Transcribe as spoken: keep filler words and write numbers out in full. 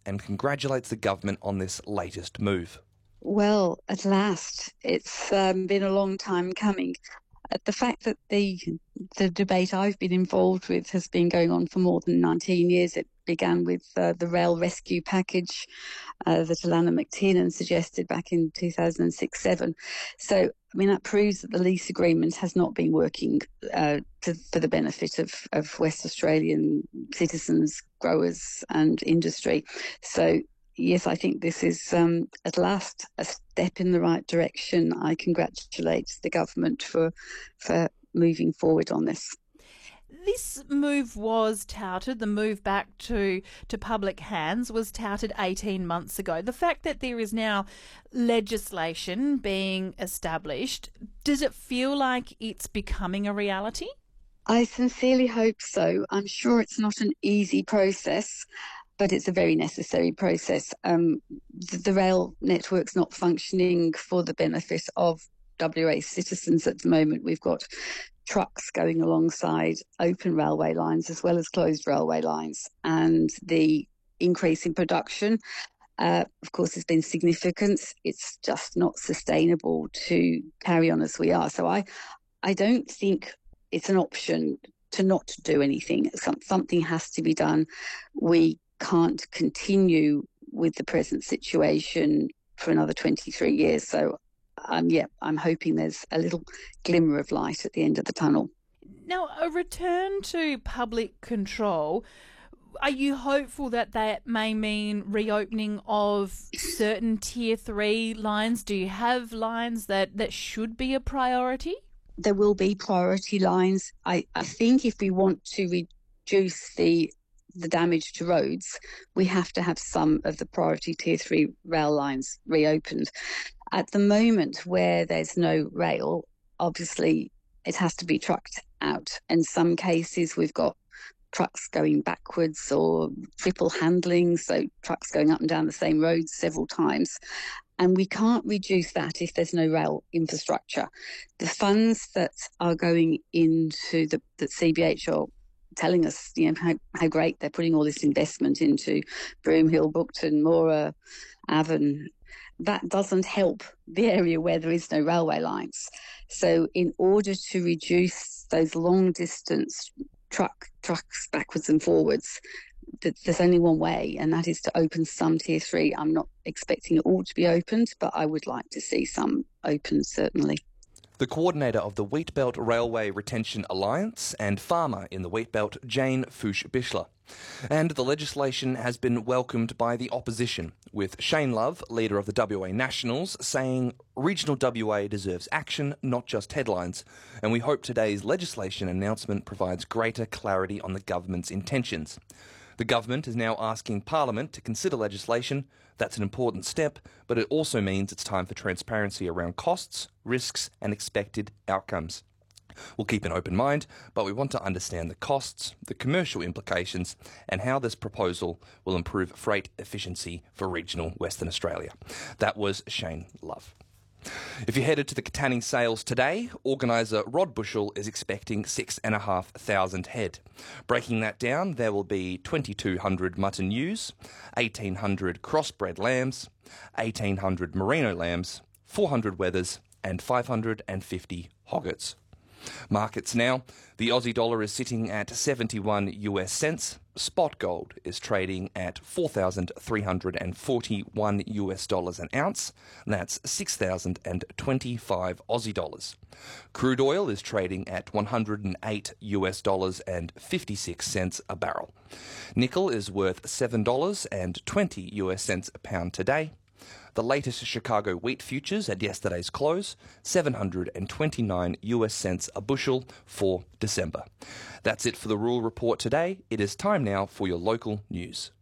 and congratulates the government on this latest move. Well, at last. It's um, been a long time coming. Uh, the fact that the the debate I've been involved with has been going on for more than nineteen years. It began with uh, the rail rescue package uh, that Alana McTiernan suggested back in two thousand six seven. So, I mean, that proves that the lease agreement has not been working uh, to, for the benefit of, of West Australian citizens, growers and industry. So, yes, I think this is um, at last a step in the right direction. I congratulate the government for for moving forward on this. This move was touted, the move back to, to public hands was touted eighteen months ago. The fact that there is now legislation being established, does it feel like it's becoming a reality? I sincerely hope so. I'm sure it's not an easy process, but it's a very necessary process. Um, the, the rail network's not functioning for the benefit of W A citizens at the moment. We've got trucks going alongside open railway lines as well as closed railway lines, and the increase in production, uh, of course, has been significant. It's just not sustainable to carry on as we are. So I, I don't think it's an option to not do anything. Some, something has to be done. We can't continue with the present situation for another twenty-three years. So, um, yeah, I'm hoping there's a little glimmer of light at the end of the tunnel. Now, a return to public control, are you hopeful that that may mean reopening of certain tier three lines? Do you have lines that, that should be a priority? There will be priority lines. I, I think if we want to reduce the the damage to roads, we have to have some of the priority tier three rail lines reopened. At the moment, where there's no rail, obviously it has to be trucked out. In some cases, we've got trucks going backwards or triple handling, so trucks going up and down the same roads several times. And we can't reduce that if there's no rail infrastructure. The funds that are going into the, the C B H are telling us, you know, how, how great they're putting all this investment into Broome Hill, Bookton, Mora, Avon. That doesn't help the area where there is no railway lines. So in order to reduce those long distance truck trucks backwards and forwards, there's only one way, and that is to open some tier three. I'm not expecting it all to be opened, but I would like to see some open, certainly. The coordinator of the Wheatbelt Railway Retention Alliance and farmer in the Wheatbelt, Jane Fuchs-Bichler. And the legislation has been welcomed by the opposition, with Shane Love, leader of the W A Nationals, saying regional W A deserves action, not just headlines. And we hope today's legislation announcement provides greater clarity on the government's intentions. The government is now asking Parliament to consider legislation. That's an important step, but it also means it's time for transparency around costs, risks and expected outcomes. We'll keep an open mind, but we want to understand the costs, the commercial implications and how this proposal will improve freight efficiency for regional Western Australia. That was Shane Love. If you headed to the Katanning sales today, organiser Rod Bushell is expecting six thousand five hundred head. Breaking that down, there will be twenty-two hundred mutton ewes, eighteen hundred crossbred lambs, eighteen hundred merino lambs, four hundred wethers and five hundred fifty hoggets. Markets now. The Aussie dollar is sitting at seventy-one U S cents. Spot gold is trading at four thousand three hundred forty-one U S dollars an ounce. That's six thousand twenty-five Aussie dollars. Crude oil is trading at one hundred eight U S dollars and fifty-six cents a barrel. Nickel is worth seven dollars and twenty U S cents a pound today. The latest Chicago wheat futures at yesterday's close, seven hundred twenty-nine U S cents a bushel for December. That's it for the Rural Report today. It is time now for your local news.